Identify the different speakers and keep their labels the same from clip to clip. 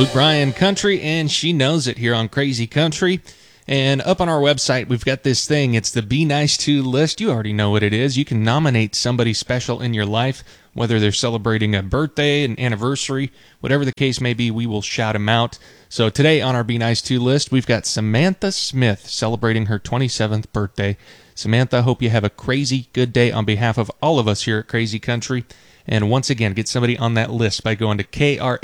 Speaker 1: Luke Bryan Country, and she knows it here on Crazy Country. And up on our website, we've got this thing. It's the Be Nice To list. You already know what it is. You can nominate somebody special in your life, whether they're celebrating a birthday, an anniversary, whatever the case may be, we will shout them out. So today on our Be Nice To list, we've got Samantha Smith celebrating her 27th birthday. Samantha, hope you have a crazy good day on behalf of all of us here at Crazy Country. And once again, get somebody on that list by going to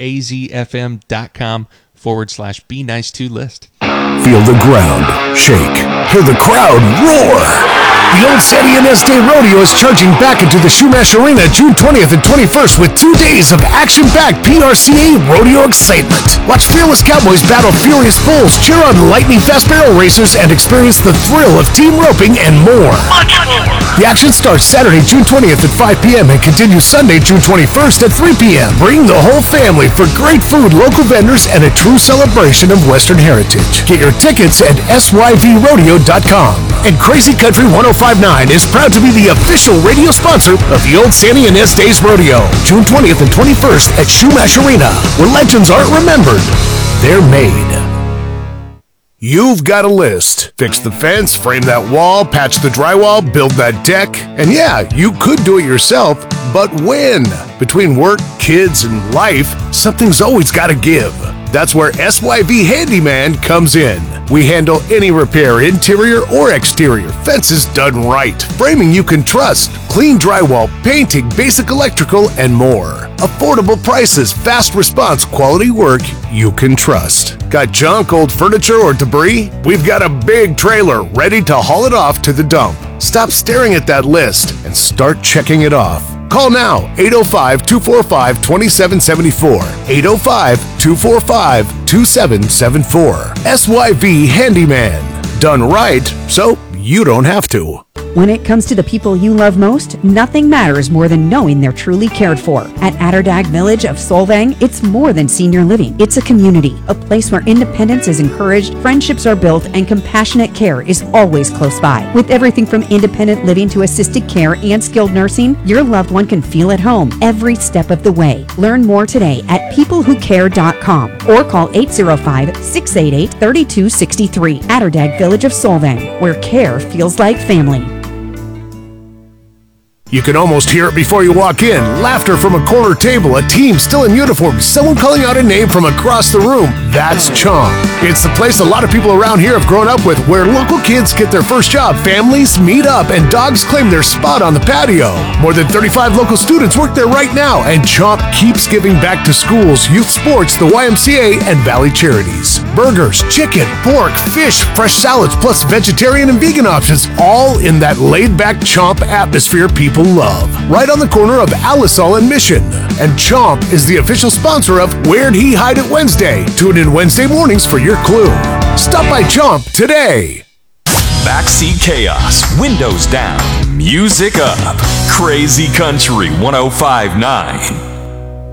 Speaker 1: krazfm.com/Be Nice To list.
Speaker 2: Feel the ground shake. Hear the crowd roar. The Old San Diego State Rodeo is charging back into the Shumash Arena June 20th and 21st with 2 days of action-packed PRCA rodeo excitement. Watch fearless cowboys battle furious bulls, cheer on lightning-fast barrel racers, and experience the thrill of team roping and more. The action starts Saturday, June 20th at 5 p.m. and continues Sunday, June 21st at 3 p.m. Bring the whole family for great food, local vendors, and a true celebration of Western heritage. Get your tickets at syvrodeo.com. And Crazy Country 105.9 is proud to be the official radio sponsor of the Old San Diego State Rodeo, June 20th and 21st at Shumash Arena, where legends aren't remembered, they're made. You've got a list. Fix the fence, frame that wall, patch the drywall, build that deck. And yeah, you could do it yourself, but when? Between work, kids, and life, something's always got to give. That's where SYV Handyman comes in. We handle any repair, interior or exterior, fences done right, framing you can trust, clean drywall, painting, basic electrical, and more. Affordable prices, fast response, quality work you can trust. Got junk, old furniture, or debris? We've got a big trailer ready to haul it off to the dump. Stop staring at that list and start checking it off. Call now, 805-245-2774. 805-245-2774. SYV Handyman. Done right, so you don't have to.
Speaker 3: When it comes to the people you love most, nothing matters more than knowing they're truly cared for. At Atterdag Village of Solvang, it's more than senior living. It's a community, a place where independence is encouraged, friendships are built, and compassionate care is always close by. With everything from independent living to assisted care and skilled nursing, your loved one can feel at home every step of the way. Learn more today at peoplewhocare.com or call 805-688-3263. Atterdag Village of Solvang, where care feels like family.
Speaker 2: You can almost hear it before you walk in. Laughter from a corner table, a team still in uniform, someone calling out a name from across the room. That's Chomp. It's the place a lot of people around here have grown up with, where local kids get their first job, families meet up, and dogs claim their spot on the patio. More than 35 local students work there right now, and Chomp keeps giving back to schools, youth sports, the YMCA, and Valley Charities. Burgers, chicken, pork, fish, fresh salads, plus vegetarian and vegan options, all in that laid-back Chomp atmosphere people love. Right on the corner of Alisal and Mission. And Chomp is the official sponsor of Where'd He Hide It Wednesday. Tune in Wednesday mornings for your clue. Stop by Chomp today.
Speaker 4: Backseat chaos, windows down, music up. Crazy Country 105.9.